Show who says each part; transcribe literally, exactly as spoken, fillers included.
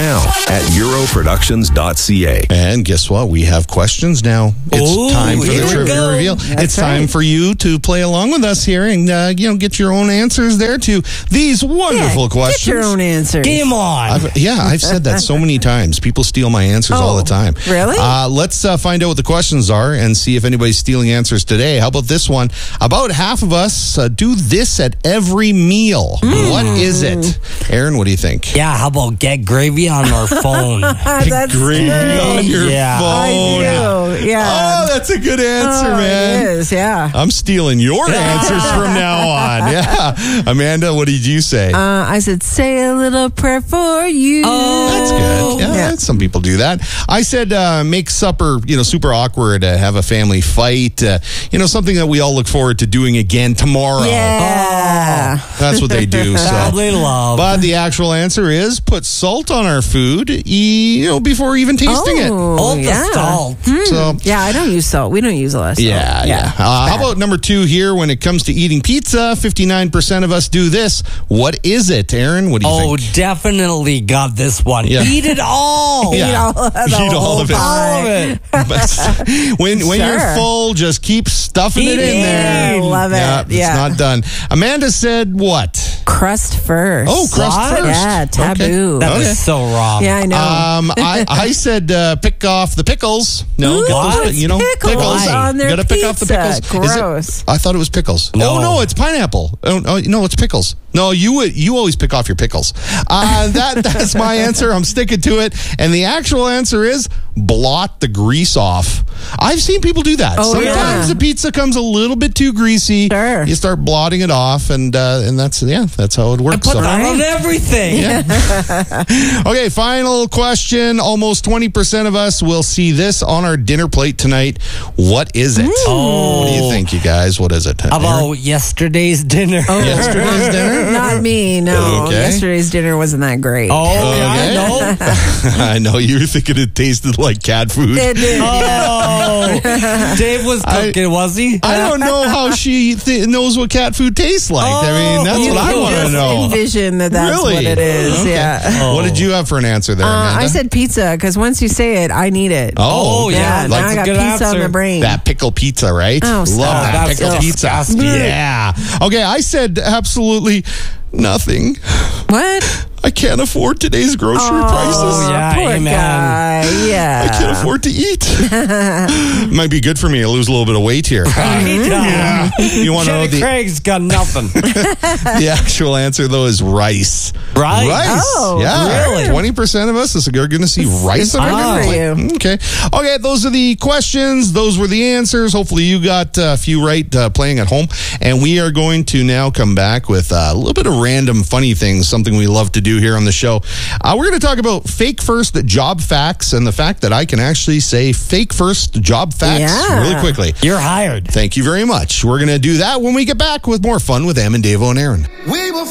Speaker 1: now at euro productions dot c a.
Speaker 2: And guess what? We have questions now. It's
Speaker 3: Ooh,
Speaker 2: time for
Speaker 3: here
Speaker 2: the
Speaker 3: we
Speaker 2: trivia
Speaker 3: go.
Speaker 2: reveal.
Speaker 3: That's
Speaker 2: it's time
Speaker 3: right.
Speaker 2: for you to play along with us here and uh, you know get your own answers there to these wonderful
Speaker 4: yeah,
Speaker 2: questions.
Speaker 4: Get your own answers.
Speaker 3: Game on.
Speaker 2: I've, yeah, I've said that so many times. People steal my answers all the
Speaker 4: Oh,
Speaker 2: time.
Speaker 4: really?
Speaker 2: Uh, let's uh, find out what the questions are and see if anybody's stealing answers today. How about this one? About half of us uh, do this at every meal.
Speaker 4: Mm.
Speaker 2: What is it? Aaron, what do you think?
Speaker 3: Yeah, how about get gravy on our phone?
Speaker 4: That's
Speaker 2: Gravy on your
Speaker 3: Yeah.
Speaker 2: phone.
Speaker 4: I do. Yeah.
Speaker 2: Oh, that's a good answer,
Speaker 4: Oh,
Speaker 2: man.
Speaker 4: It is, yeah.
Speaker 2: I'm stealing your answers from now on. Yeah. Amanda, what did you say?
Speaker 4: Uh, I said, say a little prayer for you.
Speaker 2: That's good. Yeah,
Speaker 4: Yeah.
Speaker 2: some people do that. I said uh, make supper, you know, super awkward, uh, have a family fight, uh, you know, something that we all look forward to doing again tomorrow.
Speaker 4: Yeah.
Speaker 2: That's what they do. So.
Speaker 3: Family love.
Speaker 2: But the actual answer is put salt on our food, e- you know, before even tasting it.
Speaker 3: All the
Speaker 4: yeah.
Speaker 3: salt.
Speaker 2: So
Speaker 4: Yeah, I don't use salt. We don't use a lot of salt.
Speaker 2: yeah, yeah. Uh, how about number two here? When it comes to eating pizza, fifty-nine percent of us do this. What is it, Aaron? What do you
Speaker 3: Oh,
Speaker 2: think?
Speaker 3: definitely got this one.
Speaker 2: Yeah.
Speaker 3: Eat it all.
Speaker 2: Yeah.
Speaker 4: Eat all of, the
Speaker 2: Eat all
Speaker 4: whole
Speaker 2: of it.
Speaker 3: All of
Speaker 4: pie.
Speaker 3: it.
Speaker 2: But when when you're
Speaker 4: Sure.
Speaker 2: full, just keep stuffing
Speaker 3: Eat
Speaker 2: it in
Speaker 3: it.
Speaker 2: there.
Speaker 4: I love it.
Speaker 2: Yeah,
Speaker 4: Yeah.
Speaker 2: it's not done. Amanda said what?
Speaker 4: Crust first.
Speaker 2: Oh, crust
Speaker 3: What?
Speaker 2: first.
Speaker 4: Yeah, taboo.
Speaker 3: That is
Speaker 2: Okay.
Speaker 3: so wrong.
Speaker 4: Yeah, I know.
Speaker 2: Um, I, I said uh, pick off the pickles. No,
Speaker 4: Who
Speaker 2: get those-
Speaker 4: puts
Speaker 2: you know,
Speaker 4: pickles on their
Speaker 2: You gotta pick off the
Speaker 4: pizza?
Speaker 2: pickles. Is it-
Speaker 4: Gross.
Speaker 2: I thought it was pickles.
Speaker 3: No.
Speaker 2: Oh no, it's pineapple. Oh, oh no, it's pickles. No, you would you always pick off your pickles. Uh, that that's my answer. I'm sticking to it. And the actual answer is blot the grease off. I've seen people do that.
Speaker 4: Oh,
Speaker 2: Sometimes
Speaker 4: yeah.
Speaker 2: the pizza comes a little bit too greasy.
Speaker 4: Sure.
Speaker 2: You start blotting it off, and uh, and that's yeah, that's how it works.
Speaker 3: Put
Speaker 2: So-
Speaker 3: that on everything.
Speaker 2: Okay, final question. Almost twenty percent of us will see this on our dinner plate tonight. What is it?
Speaker 3: Oh.
Speaker 2: What do you think, you guys? What is it?
Speaker 3: How about yesterday's dinner?
Speaker 4: Oh,
Speaker 2: Yesterday's dinner?
Speaker 4: Not me, no.
Speaker 2: Okay.
Speaker 4: Yesterday's dinner wasn't that great.
Speaker 3: Oh,
Speaker 2: Okay.
Speaker 3: yeah, no.
Speaker 2: I know you were thinking it tasted like cat food.
Speaker 4: It did, yeah.
Speaker 3: Oh, Dave was cooking, was he?
Speaker 2: I don't know how she th- knows what cat food tastes like. I mean, that's
Speaker 3: Oh,
Speaker 2: what I
Speaker 3: you
Speaker 2: want to
Speaker 4: Just
Speaker 2: know.
Speaker 4: envision that that's
Speaker 2: Really?
Speaker 4: what it is.
Speaker 2: Okay.
Speaker 4: Yeah.
Speaker 2: What did you have for an answer there,
Speaker 4: Uh,
Speaker 2: Amanda?
Speaker 4: I said pizza because once you say it, I need it.
Speaker 2: Oh,
Speaker 3: Oh,
Speaker 4: yeah.
Speaker 3: yeah,
Speaker 4: Now
Speaker 3: that's
Speaker 4: I
Speaker 3: a
Speaker 4: got
Speaker 3: good
Speaker 4: pizza on
Speaker 3: answer.
Speaker 4: the brain.
Speaker 2: that pickle pizza, right?
Speaker 4: Oh,
Speaker 2: Love
Speaker 4: stop.
Speaker 2: that
Speaker 3: That's
Speaker 2: pickle pizza.
Speaker 3: disgusting.
Speaker 2: Yeah. Okay, I said absolutely nothing.
Speaker 4: What?
Speaker 2: I can't afford today's grocery
Speaker 4: Oh,
Speaker 2: prices.
Speaker 3: yeah,
Speaker 4: poor
Speaker 3: amen.
Speaker 4: guy. Yeah.
Speaker 2: I can't afford to eat. Might be good for me. I lose a little bit of weight here.
Speaker 3: Yeah.
Speaker 2: You want to know
Speaker 3: Jenny
Speaker 2: the,
Speaker 3: Craig's got nothing.
Speaker 2: the actual answer, though, is rice.
Speaker 3: Right?
Speaker 2: Rice.
Speaker 4: Oh,
Speaker 2: yeah.
Speaker 3: really?
Speaker 2: twenty percent of us are going to see rice
Speaker 4: it's
Speaker 2: on
Speaker 4: good
Speaker 2: our
Speaker 4: for
Speaker 2: dinner plate.
Speaker 4: you.
Speaker 2: Okay. Okay, those are the questions. Those were the answers. Hopefully you got a few right uh, playing at home. And we are going to now come back with uh, a little bit of random funny things, something we love to do here on the show. Uh, we're going to talk about fake first job facts and the fact that I can actually say fake first job facts
Speaker 4: Yeah.
Speaker 2: really quickly.
Speaker 3: You're hired.
Speaker 2: Thank you very much. We're going to do that when we get back with more fun with Em and Davo and Aaron.
Speaker 5: We will